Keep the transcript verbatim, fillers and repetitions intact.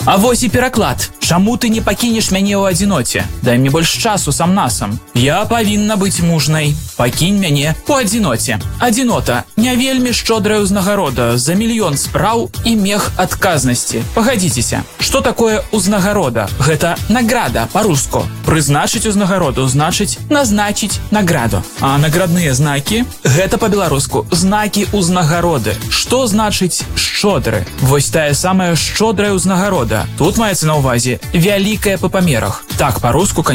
А вось і пераклад. Чаму ты не пакінеш мяне ў адзіноце? Дай мне больш часу сам-насам. Я павінна быць мужнай. Пакінь мяне у адзіноце. Адзінота не вельмі шчодрая ўзнагарода за мільён спраў і мех адказнасці. Пагадзіцеся, што такое ўзнагарода? Гэта награда па-руску. Прызначыць узнагароду значыць назначыць награду. А наградныя знакі – гэта па-беларуску знакі ўзнагароды. Што значыць шчодры? Вось тая самая шчодрая ўзнагарода. Тут маецца на ўвазе вялікая па памерах. Так, па-руску,